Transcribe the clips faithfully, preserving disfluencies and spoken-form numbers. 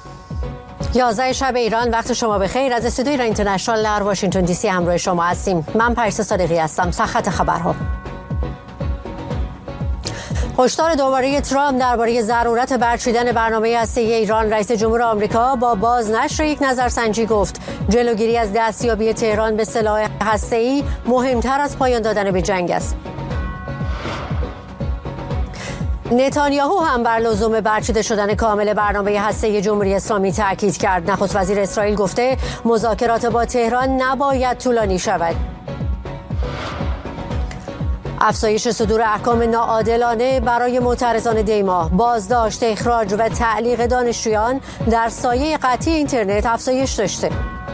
یازده شب ایران، وقت شما بخیر. از استودیوی ایران اینترنشنال در واشنگتن دی سی همراه شما هستیم. من پریسا صادقی هستم. سرخط خبرها. هشدار دوباره ترامپ درباره ضرورت برچیدن برنامه هسته‌ای ایران. رئیس جمهور آمریکا با بازنشر یک نظرسنجی گفت جلوگیری از دستیابی تهران به سلاح هسته‌ای مهمتر از پایان دادن به جنگ است. نتانیاهو هم بر لزوم برچیده شدن کامل برنامه هسته‌ای جمهوری اسلامی تاکید کرد. نخست وزیر اسرائیل گفته مذاکرات با تهران نباید طولانی شود. افزایش صدور احکام ناعادلانه برای معترضان دیما، بازداشت، اخراج و تعلیق دانشجویان در سایه قطعی اینترنت افزایش داشته.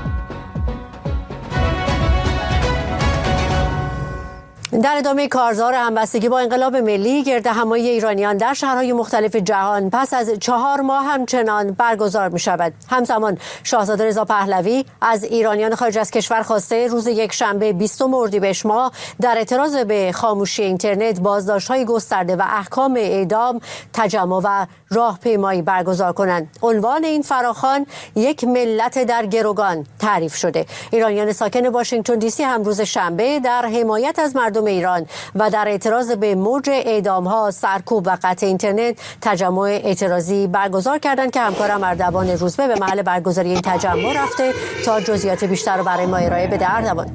در ادامه کارزار همبستگی با انقلاب ملی، گردهمایی ایرانیان در شهرهای مختلف جهان پس از چهار ماه همچنان برگزار می شود. همزمان شاهزاده رضا پهلوی از ایرانیان خارج از کشور خواسته روز یک شنبه بیستم اردیبهشت ماه در اعتراض به خاموشی اینترنت، بازداشت‌های گسترده و احکام اعدام تجمع و راهپیمایی برگزار کنند. عنوان این فراخوان یک ملت در گروگان تعریف شده. ایرانیان ساکن واشنگتن دی سی هم روز شنبه در حمایت از مردم ایران و در اعتراض به موج اعدام‌ها، سرکوب و قطع اینترنت تجمع اعتراضی برگزار کردند که همکارم اردوان روزبه به محل برگزاری این تجمع رفته تا جزئیات بیشتر رو برای ما ارائه بده. اردوان.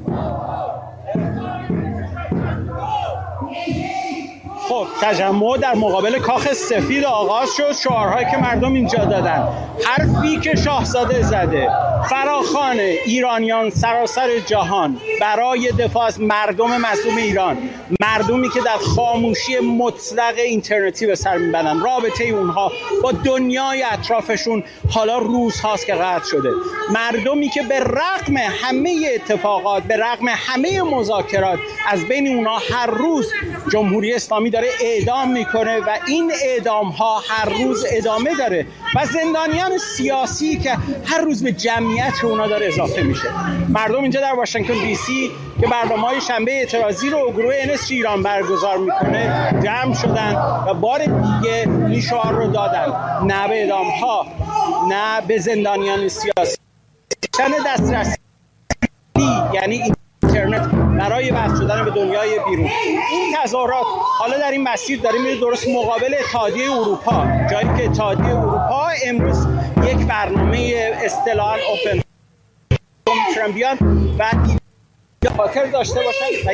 خب تجمع در مقابل کاخ سفید آغاز شد. شعارهایی که مردم اینجا دادن، حرفی که شاهزاده زده، فراخوان ایرانیان سراسر جهان برای دفاع از مردم مظلوم ایران، مردمی که در خاموشی مطلق اینترنتی به سر میبرن، رابطه اونها با دنیای اطرافشون حالا روزهاست که قطع شده، مردمی که به رغم همه اتفاقات، به رغم همه مذاکرات، از بین اونها هر روز جمهوری اسلامی داره اعدام میکنه و این اعدام ها هر روز ادامه داره و زندانیان سیاسی که هر روز به جمعیت اونا داره اضافه میشه. مردم اینجا در واشنگتن دی سی که برنامه‌های شنبه اعتراضی رو گروه ان اس جی ایران برگزار میکنه جمع شدن و بار دیگه این شعار رو دادن: نه به اعدام ها، نه به زندانیان سیاسی. چند دسترسی یعنی اینترنت برای بحث شدن به دنیای بیرون. این تظاهرات حالا در این مسیر داره میره درست مقابل اتحادیه اروپا، جایی که اتحادیه اروپا امروز یک برنامه اصطلاحاً اوپن میتونن بیان و خاطر داشته باشن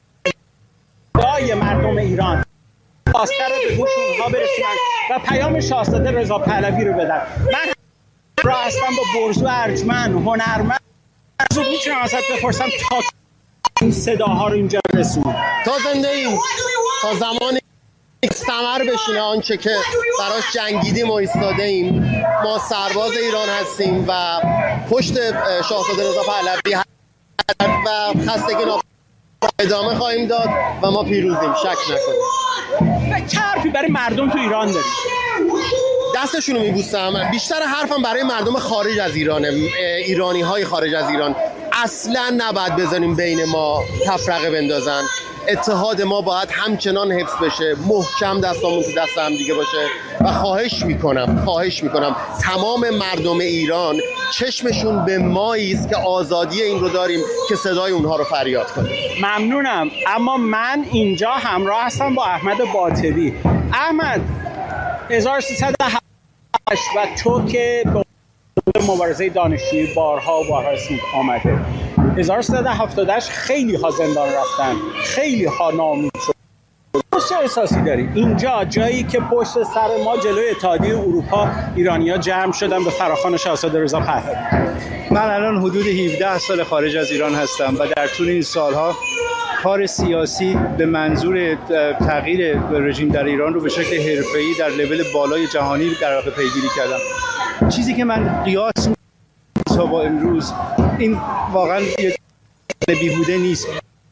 و دای مردم ایران خواستر رو به گوش اونها برسونن و پیام شاهزاده رضا پهلوی رو بدن. من را هستم با برزو ارجمند، هنرمند. زود میتونم ازت بپرسم تا این صداها رو اینجا رسون؟ تا زنده ایم، تا زمانی ثمر بشینه آنچه که براش جنگیدیم و ایستاده ایم. ما سرباز ایران هستیم و پشت شاهزاده رضا پهلوی و خستگی ناپذیر ادامه خواهیم داد و ما پیروزیم، شک نکنید. چه حرفی برای مردم تو ایران داری؟ دستشونو میبوسم. بیشتر حرفم برای مردم خارج از ایرانه، ایرانی های خارج از ایران. اصلا نباید بذاریم بین ما تفرقه بندازن. اتحاد ما باید همچنان حفظ بشه، محکم دستامون تو دست هم دیگه باشه و خواهش میکنم خواهش میکنم تمام مردم ایران چشمشون به مایی است که آزادی این رو داریم که صدای اونها رو فریاد کنیم. ممنونم. اما من اینجا همراه هستم با احمد باطبی. احمد، هزار و سیصد و هشت و تو که به مبارزه دانشجویی بارها و بارها اسم آمده، هزار و سیصد و هفتاد و هشت خیلی ها زندان رفتن، خیلی ها ناامید شد. چه احساسی داری؟ اینجا جایی که پشت سر ما جلوی اتحادیه اروپا ایرانی‌ها جمع شدن به فراخوان شاهزاده رضا پهلوی. من الان حدود هفده سال خارج از ایران هستم و در طول این سالها کار سیاسی به منظور تغییر رژیم در ایران رو به شکل حرفه‌ای در لول بالای جهانی در واقع پیگیری کردم. چیزی که من قیاس می‌کنم با امروز، این واقعا یک بیهوده نیست.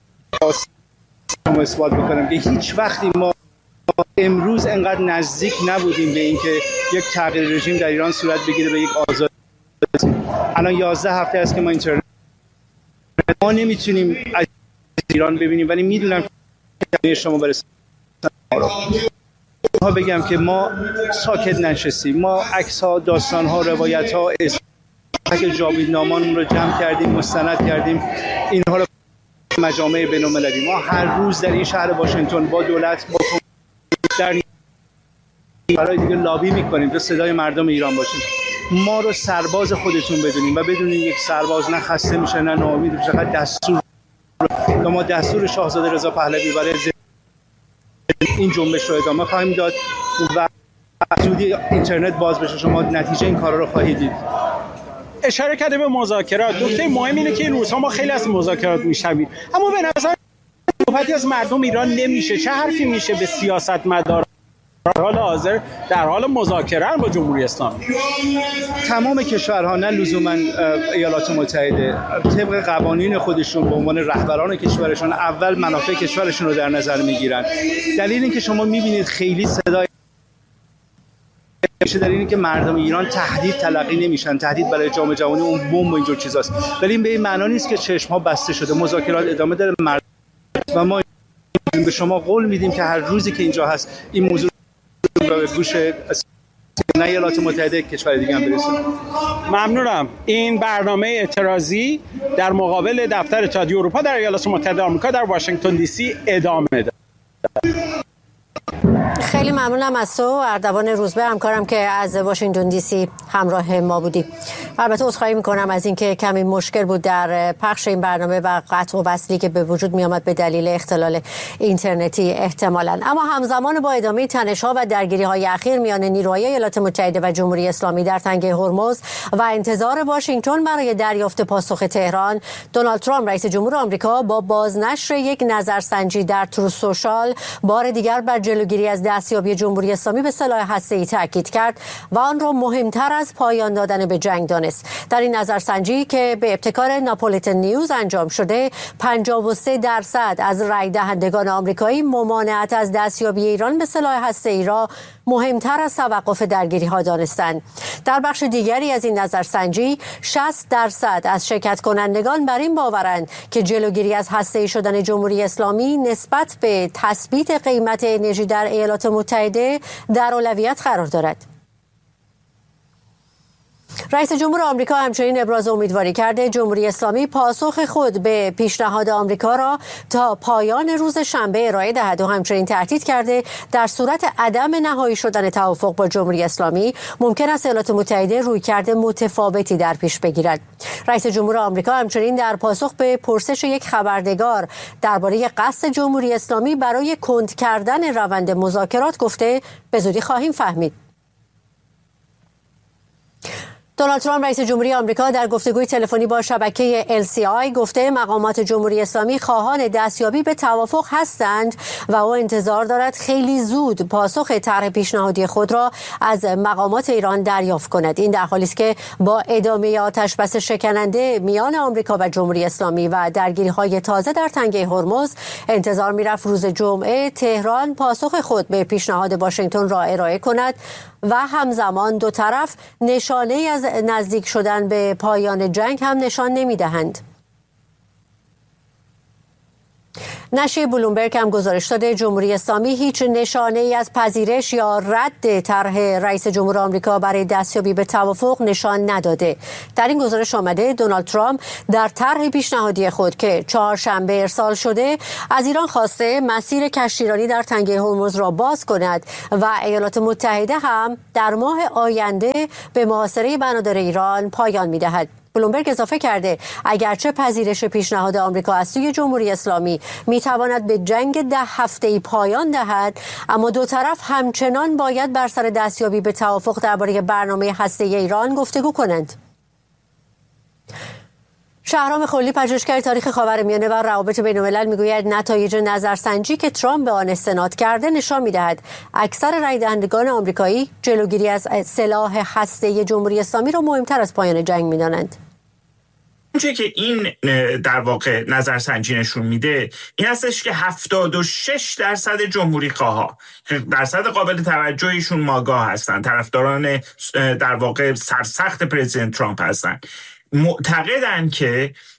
اثبات بکنم که هیچ وقتی ما امروز انقدر نزدیک نبودیم به اینکه یک تغییر رژیم در ایران صورت بگیره به یک آزادی. الان یازده هفته است که ما اینترنت ما نمیتونیم از ایران ببینیم، ولی میدونم که شما برسید بگم که ما ساکت نشستیم، ما عکس ها، داستان ها، روایت ها، که جاوید نامان رو جمع کردیم، مستند کردیم، اینها رو مجامع بین‌المللی. ما هر روز در این شهر واشنگتن با دولت، با در برای دیگه لابی میکنیم تا صدای مردم ایران باشیم. ما رو سرباز خودتون بدونیم و بدونید یک سرباز نه خسته میشه نه ناامید میشه، فقط دستور و ما دستور شاهزاده رضا پهلوی برای این جنبش رو ادامه خواهیم داد و زودی اینترنت باز بشه شما نتیجه این کارا رو خواهید دید. اشاره کرده به مذاکرات. نکته مهم اینه که این روزها ما خیلی از مذاکرات میشنویم، اما به نظر صحبتی از مردم ایران نمیشه. چه حرفی میشه به سیاستمداران در حال حاضر در حال مذاکره با جمهوری اسلامی؟ تمام کشورها، نه لزوما ایالات متحده، طبق قوانین خودشون به عنوان رهبران کشورشون اول منافع کشورشون رو در نظر میگیرن. دلیل این که شما میبینید خیلی صدای میشه در اینه که مردم ایران تهدید تلقی نمیشن، تهدید برای جامعه جهانی اون بمب و اینجور چیزاست، ولی این به این معنی نیست که چشم‌ها بسته شده. مذاکرات ادامه داره مرد و ما به شما قول میدیم که هر روزی که اینجا هست این موضوع رو به گوش نه ایالات متحده کشور دیگه هم برسه. ممنونم. این برنامه اعتراضی در مقابل دفتر اتحادیه اروپا در ایالات متحده آمریکا در واشنگتن دی سی ادامه دارد. خیلی ممنونم از تو اردوان روزبه، همکارم که از واشنگتن دی سی همراه ما بودی. البته عذرخواهی میکنم از اینکه کمی مشکل بود در پخش این برنامه و قطع و وصلی که به وجود می آمد به دلیل اختلال اینترنتی احتمالاً. اما همزمان با ادامه تنش‌ها و درگیری‌های اخیر میان نیروهای ایالات متحده و جمهوری اسلامی در تنگه هرمز و انتظار واشنگتن برای دریافت پاسخ تهران، دونالد ترامپ رئیس جمهور آمریکا با بازنشر یک نظرسنجی در تروث سوشال بار دیگر بر جلوگیری از دستیابی جمهوری اسلامی به سلاح هسته‌ای تاکید کرد و آن را مهمتر از پایان دادن به جنگ دانست. در این نظرسنجی که به ابتکار ناپولیتن نیوز انجام شده، پنجاه و سه درصد از رای دهندگان آمریکایی ممانعت از دستیابی ایران به سلاح هسته‌ای را مهمتر از توقف درگیری‌ها دانستند. در بخش دیگری از این نظرسنجی، شصت درصد از شرکت کنندگان بر این باورند که جلوگیری از هسته‌ای شدن جمهوری اسلامی نسبت به تثبیت قیمت انرژی در ایالات متحده در اولویت قرار دارد. رئیس جمهور آمریکا همچنین ابراز امیدواری کرده جمهوری اسلامی پاسخ خود به پیشنهاد آمریکا را تا پایان روز شنبه ارائه دهد و همچنین تاکید کرده در صورت عدم نهایی شدن توافق با جمهوری اسلامی ممکن است ایالات متحده رویکرد متفاوتی در پیش بگیرد. رئیس جمهور آمریکا همچنین در پاسخ به پرسش یک خبرنگار درباره قصد جمهوری اسلامی برای کند کردن روند مذاکرات گفته به زودی خواهیم فهمید. دونالد ترامپ رئیس جمهوری آمریکا در گفتگوی تلفنی با شبکه ال سی آی گفته مقامات جمهوری اسلامی خواهان دستیابی به توافق هستند و او انتظار دارد خیلی زود پاسخ طرح پیشنهادی خود را از مقامات ایران دریافت کند. این در حالی است که با ادامه آتشبس شکننده میان آمریکا و جمهوری اسلامی و درگیری‌های تازه در تنگه هرمز، انتظار می‌رفت روز جمعه تهران پاسخ خود به پیشنهاد واشنگتن را ارائه کند و همزمان دو طرف نشانه از نزدیک شدن به پایان جنگ هم نشان نمی‌دهند. نشریه بلومبرگ هم گزارش داده جمهوری اسلامی هیچ نشانه ای از پذیرش یا رد طرح رئیس جمهور آمریکا برای دستیابی به توافق نشان نداده. در این گزارش آمده دونالد ترامپ در طرح پیشنهادی خود که چهارشنبه ارسال شده از ایران خواسته مسیر کشتیرانی در تنگه هرمز را باز کند و ایالات متحده هم در ماه آینده به محاصره بنادر ایران پایان می‌دهد. بلومبرگ اضافه کرده اگرچه پذیرش پیشنهاد آمریکا از سوی جمهوری اسلامی میتواند به جنگ ده هفته‌ای پایان دهد، اما دو طرف همچنان باید بر سر دستیابی به توافق درباره برنامه هسته‌ای ایران گفتگو کنند. شهرام خلی، پژوهشگر تاریخ خاورمیانه و روابط بین‌الملل، میگوید نتایج نظرسنجی که ترامپ به آن استناد کرده نشان می‌دهد اکثر رای دهندگان آمریکایی جلوگیری از سلاح هسته‌ای جمهوری اسلامی را مهمتر از پایان جنگ می‌دانند. اونچه که این در واقع نظرسنجی نشون میده این هستش که هفتاد و شش درصد جمهوری خواها، درصد قابل توجهیشون ماگاه هستن، طرفداران در واقع سرسخت پرزیدنت ترامپ هستن، معتقدن که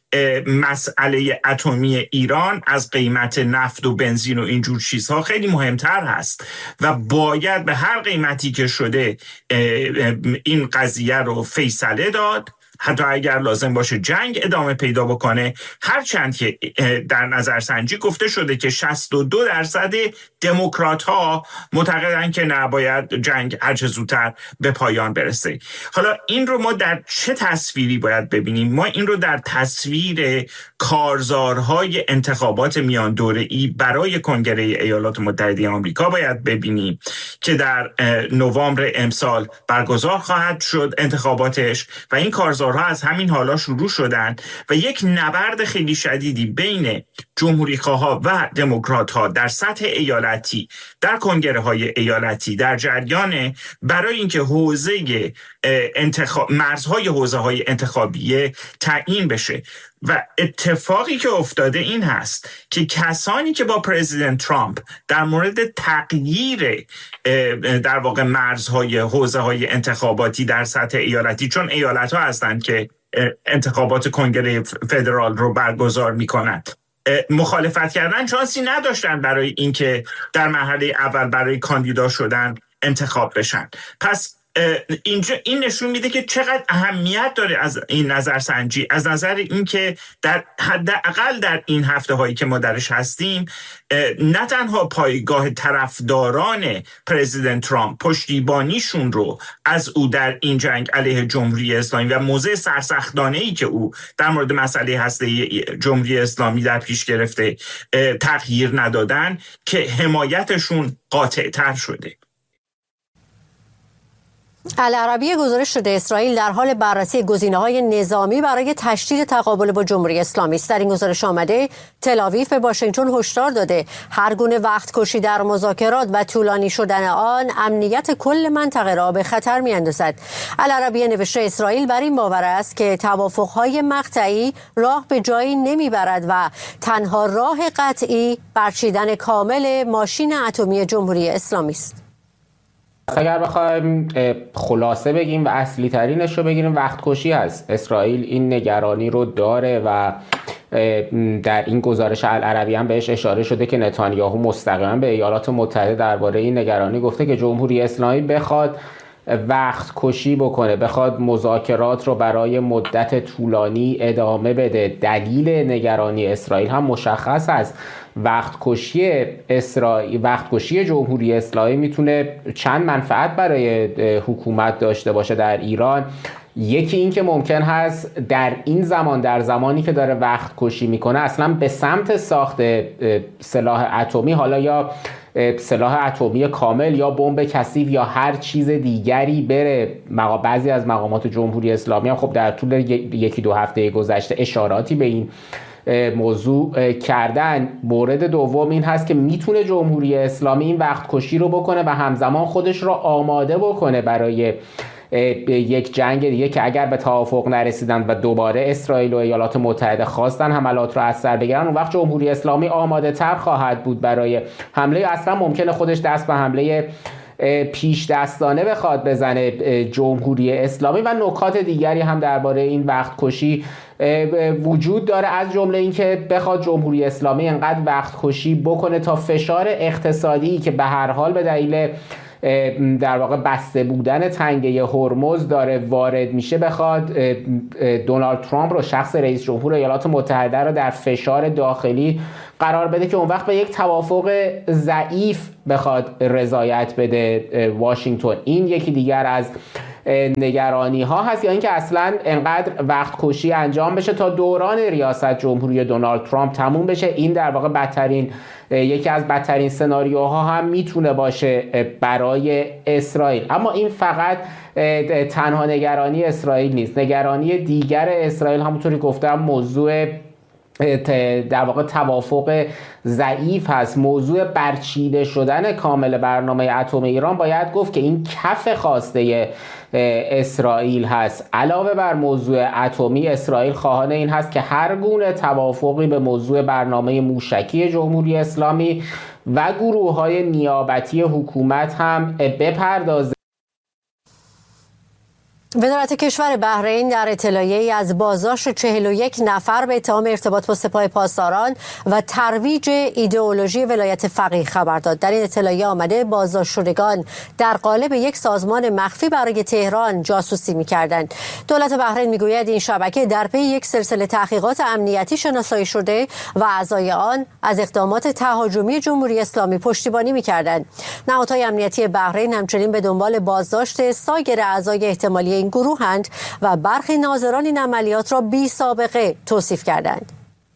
مسئله اتمی ایران از قیمت نفت و بنزین و اینجور چیزها خیلی مهمتر هست و باید به هر قیمتی که شده این قضیه رو فیصله داد، حتی اگر لازم باشه جنگ ادامه پیدا بکنه، هرچند که در نظرسنجی گفته شده که شصت و دو درصد دموکرات ها معتقدن که نباید جنگ هر چه زودتر به پایان برسه. حالا این رو ما در چه تصویری باید ببینیم؟ ما این رو در تصویر کارزارهای انتخابات میان دوره‌ای برای کنگره ایالات متحده آمریکا باید ببینیم که در نوامبر امسال برگزار خواهد شد انتخاباتش و این کارزار ها از همین حالا شروع شدن و یک نبرد خیلی شدیدی بین جمهوری‌خواها و دموکرات‌ها در سطح ایالتی در کنگره های ایالتی در جریان برای اینکه حوزه انتخاب مرزهای حوزه های انتخابیه تعیین بشه. و اتفاقی که افتاده این هست که کسانی که با پرزیدنت ترامپ در مورد تغییر در واقع مرزهای حوزه های انتخاباتی در سطح ایالتی، چون ایالت ها هستند که انتخابات کنگره فدرال رو برگزار میکنند، مخالفت کردن، شانسی نداشتن برای اینکه در مرحله اول برای کاندیدا شدن انتخاب بشن. پس اینجا این نشون میده که چقدر اهمیت داره از این نظرسنجی، از نظر اینکه در حداقل در این هفته هایی که ما درش هستیم نه تنها پایگاه طرفداران پرزیدنت ترامپ پشتیبانیشون رو از او در این جنگ علیه جمهوری اسلامی و موضع سرسختانه‌ای که او در مورد مسئله هسته‌ای جمهوری اسلامی در پیش گرفته تغییر ندادن، که حمایتشون قاطع‌تر شده. العربیه گزارش شده اسرائیل در حال بررسی گزینه‌های نظامی برای تشدید تقابل با جمهوری اسلامی است. در این گزارش آمده تل آویو به واشنگتن هشدار داده هر گونه وقت کشی در مذاکرات و طولانی شدن آن امنیت کل منطقه را به خطر می‌اندازد. العربیه نوشته اسرائیل بر این باور است که توافق‌های مقطعی راه به جایی نمیبرد و تنها راه قطعی برچیدن کامل ماشین اتمی جمهوری اسلامی است. اگر بخوایم خلاصه بگیم و اصلی ترینش رو بگیریم، وقت کشی هست. اسرائیل این نگرانی رو داره و در این گزارش العربیه هم بهش اشاره شده که نتانیاهو مستقیما به ایالات متحده درباره این نگرانی گفته که جمهوری اسلامی بخواد وقت کشی بکنه، بخواد مذاکرات رو برای مدت طولانی ادامه بده. دلیل نگرانی اسرائیل هم مشخص است. وقت کشی اسرائیل، وقت کشی جمهوری اسلامی میتونه چند منفعت برای حکومت داشته باشه در ایران. یکی این که ممکن هست در این زمان، در زمانی که داره وقت کشی میکنه، اصلا به سمت ساخت سلاح اتمی، حالا یا سلاح اتمی کامل یا بمب کثیف یا هر چیز دیگری بره. بعضی از مقامات جمهوری اسلامی هم خب در طول یکی دو هفته گذشته اشاراتی به این موضوع کردن. مورد دوم این هست که میتونه جمهوری اسلامی این وقت کشی رو بکنه و همزمان خودش رو آماده بکنه برای یک جنگ دیگه که اگر به توافق نرسیدن و دوباره اسرائیل و ایالات متحده خواستن حملات رو از سر بگیرن، اون وقت جمهوری اسلامی آماده تر خواهد بود برای حمله. اصلا ممکنه خودش دست به حمله پیش دستانه بخواد بزنه جمهوری اسلامی. و نکات دیگری هم درباره این وقت کشی وجود داره، از جمله این که بخواد جمهوری اسلامی انقدر وقت کشی بکنه تا فشار اقتصادی که به هر حال به دلیل در واقع بسته بودن تنگه هرمز داره وارد میشه، بخواد دونالد ترامپ رو، شخص رئیس جمهور ایالات متحده رو در فشار داخلی قرار بده که اون وقت به یک توافق ضعیف بخواد رضایت بده واشنگتن. این یکی دیگر از نگرانی ها هست، یا اینکه اصلا انقدر وقت کشی انجام بشه تا دوران ریاست جمهوری دونالد ترامپ تموم بشه. این در واقع بدترین، یکی از بدترین سناریوها هم میتونه باشه برای اسرائیل. اما این فقط تنها نگرانی اسرائیل نیست. نگرانی دیگر اسرائیل همونطوری گفتم موضوع در واقع توافق ضعیف هست. موضوع برچیده شدن کامل برنامه اتم ایران باید گفت که این کف خواسته اسرائیل هست. علاوه بر موضوع اتمی، اسرائیل خواهان این هست که هر گونه توافقی به موضوع برنامه موشکی جمهوری اسلامی و گروه‌های نیابتی حکومت هم بپردازه. وزارت کشور بحرین در اطلاعیه‌ای از بازداشت چهل و یک نفر به اتهام ارتباط با سپاه پاسداران و ترویج ایدئولوژی ولایت فقیه خبر داد. در این اطلاعیه آمده بازداشت شدگان در قالب یک سازمان مخفی برای تهران جاسوسی می‌کردند. دولت بحرین می‌گوید این شبکه در پی یک سلسله تحقیقات امنیتی شناسایی شده و اعضای آن از اقدامات تهاجمی جمهوری اسلامی پشتیبانی می‌کردند. نهادهای امنیتی بحرین همچنین به دنبال بازداشت سایر اعضای احتمالی این گروهند و برخی ناظران این عملیات را بی سابقه توصیف کردند.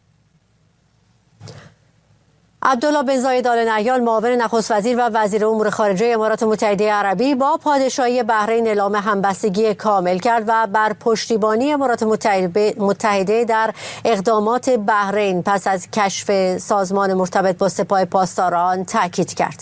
عبدالله بن زاید آل نهیان معاون نخست وزیر و وزیر امور خارجه امارات متحده عربی با پادشاهی بحرین اعلام همبستگی کامل کرد و بر پشتیبانی امارات متحده در اقدامات بحرین پس از کشف سازمان مرتبط با سپاه پاسداران تاکید کرد.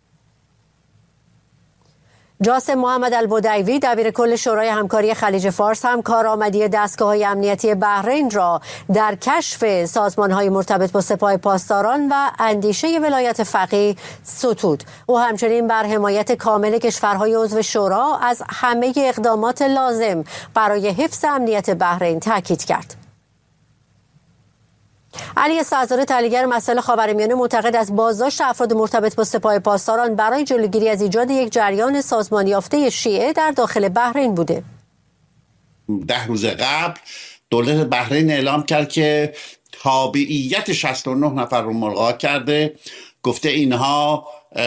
جاسم محمد البدیوی دبیر کل شورای همکاری خلیج فارس هم کارآمدی دستگاه‌های امنیتی بحرین را در کشف سازمان‌های مرتبط با سپاه پاسداران و اندیشه ولایت فقیه ستود. او همچنین بر حمایت کامل کشورهای عضو شورا از همه اقدامات لازم برای حفظ امنیت بحرین تاکید کرد. علی سعدزاده تحلیلگر مسائل خاورمیانه معتقد است بازداشت افراد مرتبط با سپاه پاسداران برای جلوگیری از ایجاد یک جریان سازمان یافته شیعه در داخل بحرین بوده. ده روز قبل دولت بحرین اعلام کرد که تابعیت شصت و نه نفر رو ملغا کرده، گفته اینها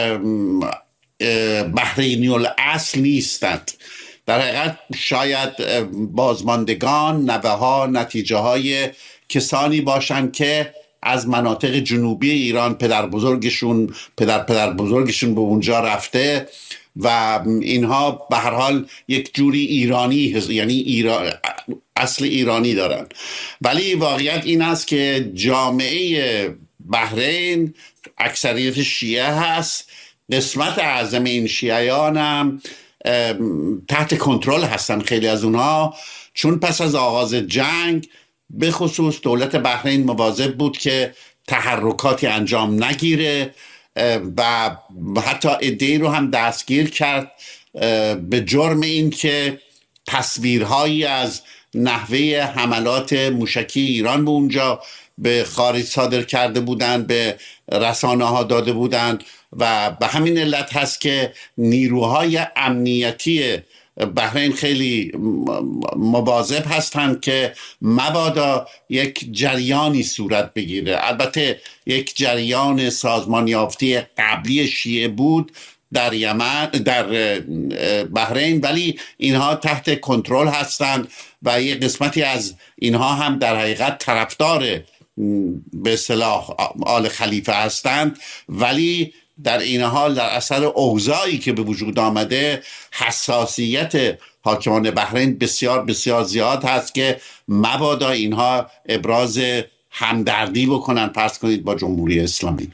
بحرینی الاصل نیستند. در حقیقت شاید بازماندگان، نوه ها، نتیجه های کسانی باشند که از مناطق جنوبی ایران پدر بزرگشون پدر پدر بزرگشون به اونجا رفته و اینها به هر حال یک جوری ایرانی، یعنی ایران، اصل ایرانی دارن. ولی واقعیت این است که جامعه بحرین اکثریت شیعه هست. قسمت اعظم این شیعیان هم تحت کنترل هستن، خیلی از اونها، چون پس از آغاز جنگ به خصوص دولت بحرین مواظب بود که تحرکاتی انجام نگیره و حتی عده‌ای رو هم دستگیر کرد به جرم این که تصویرهایی از نحوه حملات موشکی ایران به اونجا به خارج صادر کرده بودند، به رسانه ها داده بودند و به همین علت هست که نیروهای امنیتی بحرین خیلی مواظب هستند که مبادا یک جریانی صورت بگیره. البته یک جریان سازمان یافته قبلی شیعه بود در یمن، در بحرین، ولی اینها تحت کنترل هستند و یک قسمتی از اینها هم در حقیقت طرفدار به اصطلاح آل خلیفه هستند، ولی در این حال در اثر اوضاعی که به وجود آمده حساسیت حاکمان بحرین بسیار بسیار زیاد هست که مبادا اینها ابراز همدردی بکنن فرض کنید با جمهوری اسلامی.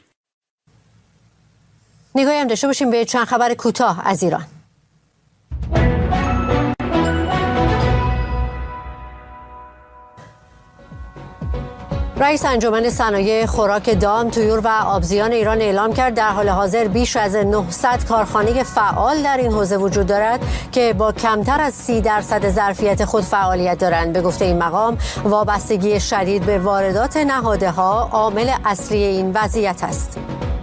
نگاهی هم داشته باشیم به چند خبر کوتاه از ایران. رئیس انجمن صنایع خوراک دام، طیور و آبزیان ایران اعلام کرد در حال حاضر بیش از نهصد کارخانه فعال در این حوزه وجود دارد که با کمتر از سی درصد ظرفیت خود فعالیت دارند. به گفته این مقام وابستگی شدید به واردات نهادها عامل اصلی این وضعیت است.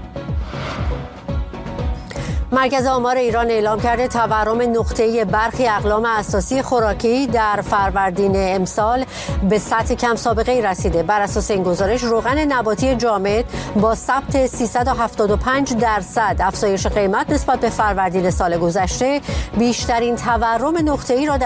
مرکز آمار ایران اعلام کرده تورم نقطه‌ای برخی اقلام اساسی خوراکی در فروردین امسال به سطح کم سابقه‌ای رسیده. بر اساس این گزارش روغن نباتی جامد با ثبت سیصد و هفتاد و پنج درصد افزایش قیمت نسبت به فروردین سال گذشته بیشترین تورم نقطه‌ای را در